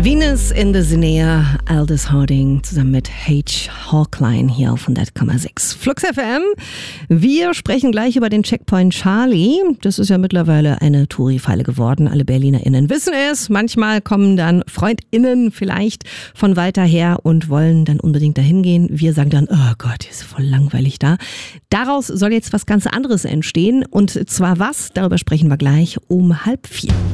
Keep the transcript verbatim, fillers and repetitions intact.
Venus in the Sinea, Aldous Harding zusammen mit H. Hawkline hier auf hundert Komma sechs. Flux F M. Wir sprechen gleich über den Checkpoint Charlie. Das ist ja mittlerweile eine Touri-Falle geworden. Alle BerlinerInnen wissen es. Manchmal kommen dann FreundInnen vielleicht von weiter her und wollen dann unbedingt dahin gehen. Wir sagen dann, oh Gott, ist voll langweilig da. Daraus soll jetzt was ganz anderes entstehen. Und zwar was? Darüber sprechen wir gleich um halb vier.